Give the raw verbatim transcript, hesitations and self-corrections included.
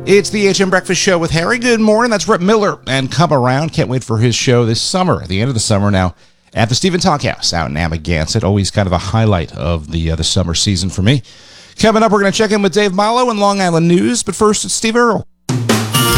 It's the H M Breakfast Show with Harry. Good morning. That's Rhett Miller. And come around. Can't wait for his show this summer, at the end of the summer now, at the Stephen Talkhouse out in Amagansett. Always kind of a highlight of the, uh, the summer season for me. Coming up, we're going to check in with Dave Malo and Long Island News. But first, it's Steve Earle.